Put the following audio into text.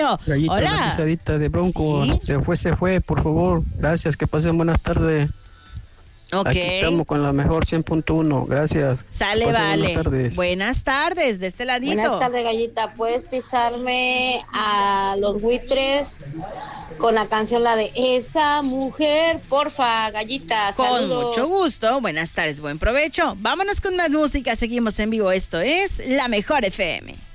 Gallita, Hola. la pisadita de Bronco. ¿Sí? Se fue, por favor. Gracias, que pasen buenas tardes. Ok. Aquí estamos con la mejor 100.1. Gracias. Sale, Que pasen vale. Buenas tardes. Buenas tardes, de este ladito. Buenas tardes, Gallita. ¿Puedes pisarme a los buitres con la canción, la de Esa Mujer? Porfa, Gallita. Con Saludos. mucho gusto. Buenas tardes, buen provecho. Vámonos con más música. Seguimos en vivo. Esto es La Mejor FM.